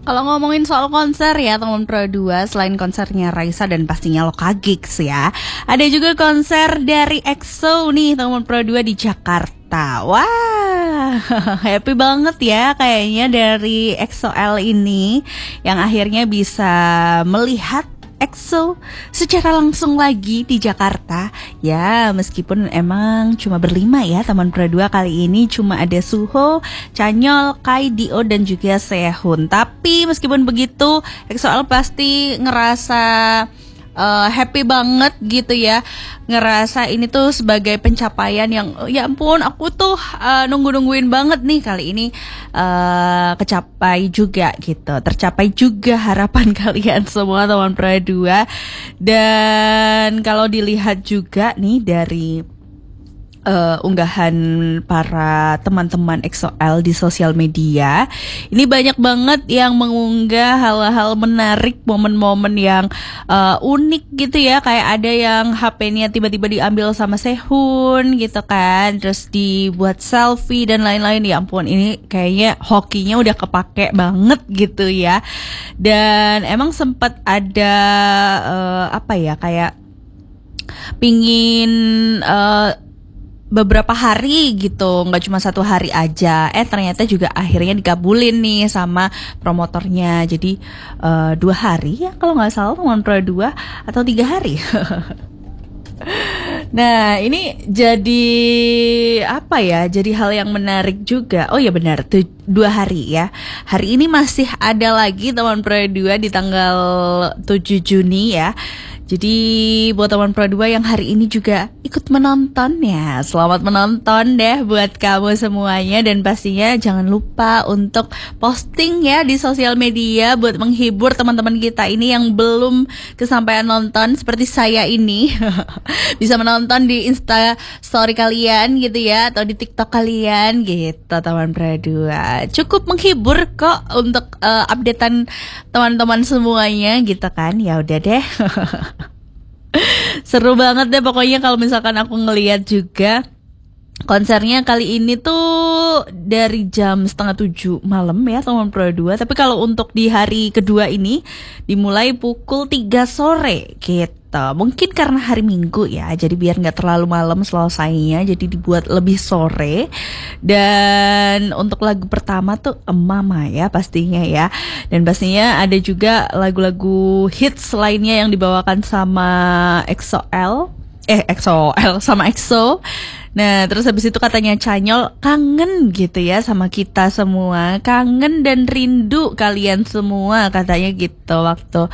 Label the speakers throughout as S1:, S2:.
S1: Kalau ngomongin soal konser ya teman Pro 2, selain konsernya Raisa dan pastinya Lokagix ya, ada juga konser dari EXO nih teman Pro 2 di Jakarta. Wah, happy banget ya kayaknya dari EXO-L ini yang akhirnya bisa melihat EXO secara langsung lagi di Jakarta. Ya meskipun emang cuma berlima ya teman Pro 2 kali ini, cuma ada Suho, Chanyeol, Kai, Dio dan juga Sehun. Tapi meskipun begitu EXO-L pasti ngerasa happy banget gitu ya, ngerasa ini tuh sebagai pencapaian yang ya ampun aku tuh nungguin banget nih, kali ini kecapai juga gitu, tercapai juga harapan kalian semua teman Pro 2. Dan kalau dilihat juga nih dari unggahan para teman-teman EXO-L di sosial media, ini banyak banget yang mengunggah hal-hal menarik, momen-momen yang unik gitu ya. Kayak ada yang HP-nya tiba-tiba diambil sama Sehun gitu kan, terus dibuat selfie dan lain-lain. Ya ampun, ini kayaknya hokinya udah kepake banget gitu ya. Dan emang sempat ada kayak pingin beberapa hari gitu, nggak cuma satu hari aja. Ternyata juga akhirnya dikabulin nih sama promotornya. Jadi 2 hari ya kalau nggak salah teman Pro 2, atau 3 hari. Nah ini jadi jadi hal yang menarik juga. Oh ya benar, 2 hari ya. Hari ini masih ada lagi teman Pro 2 di tanggal 7 Juni ya. Jadi buat teman Pro 2 yang hari ini juga ikut menonton ya, selamat menonton deh buat kamu semuanya. Dan pastinya jangan lupa untuk posting ya di sosial media buat menghibur teman-teman kita ini yang belum kesampaian nonton seperti saya ini. Bisa menonton di Insta story kalian gitu ya, atau di TikTok kalian gitu teman Pro 2. Cukup menghibur kok untuk updatean teman-teman semuanya gitu kan. Ya udah deh. Seru banget deh pokoknya kalau misalkan aku ngelihat juga konsernya kali ini tuh dari jam 6:30 malam ya teman Pro 2. Tapi kalau untuk di hari kedua ini dimulai pukul 3 sore gitu. Mungkin karena hari Minggu ya, jadi biar gak terlalu malam selesainya, jadi dibuat lebih sore. Dan untuk lagu pertama tuh Mama ya pastinya ya. Dan pastinya ada juga lagu-lagu hits lainnya yang dibawakan sama EXO-L sama EXO. Nah terus habis itu katanya Chanyeol kangen gitu ya sama kita semua, kangen dan rindu kalian semua katanya gitu waktu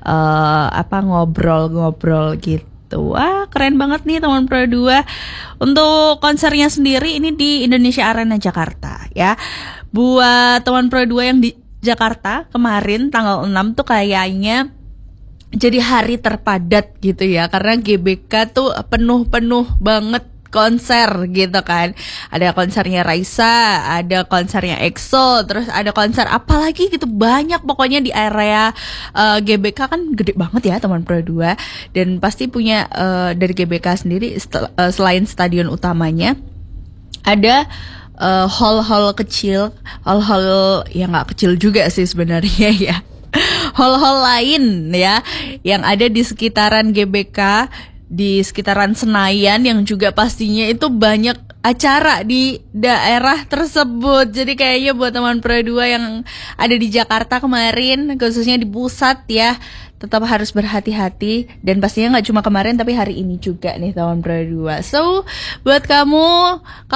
S1: ngobrol-ngobrol gitu. Wah keren banget nih teman Pro 2. Untuk konsernya sendiri ini di Indonesia Arena Jakarta ya. Buat teman Pro 2 yang di Jakarta kemarin tanggal 6 tuh kayaknya jadi hari terpadat gitu ya, karena GBK tuh penuh banget konser gitu kan. Ada konsernya Raisa, ada konsernya EXO, terus ada konser apa lagi gitu, banyak pokoknya di area GBK kan gede banget ya teman Pro 2. Dan pasti punya dari GBK sendiri selain stadion utamanya ada hall-hall kecil, hall-hall yang gak kecil juga sih sebenarnya ya, hall-hall lain ya yang ada di sekitaran GBK, di sekitaran Senayan, yang juga pastinya itu banyak acara di daerah tersebut. Jadi kayaknya buat teman Pro 2 yang ada di Jakarta kemarin, khususnya di pusat ya, tetap harus berhati-hati. Dan pastinya gak cuma kemarin tapi hari ini juga nih teman Pro 2. So buat kamu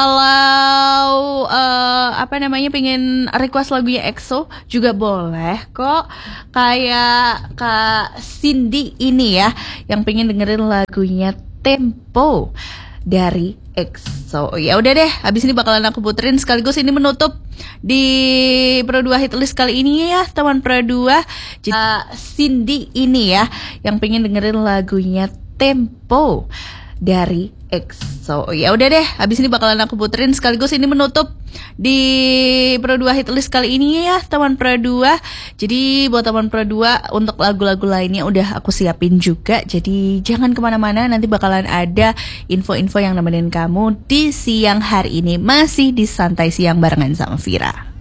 S1: kalau pengen request lagunya EXO juga boleh kok. Kayak Kak Cindy ini ya yang pengen dengerin lagunya Tempo dari EXO. Ya udah deh, habis ini bakalan aku puterin sekaligus ini menutup di Pro 2 Hitlist kali ini ya teman Pro 2. Jadi Cindy ini ya yang pengen dengerin lagunya Tempo dari EXO. Ya udah deh, habis ini bakalan aku puterin sekaligus ini menutup di Pro 2 Hitlist kali ini ya teman Pro 2. Jadi buat teman Pro 2 untuk lagu-lagu lainnya udah aku siapin juga. Jadi jangan kemana-mana, nanti bakalan ada info-info yang nemenin kamu di siang hari ini, masih di Santai Siang barengan sama Vira.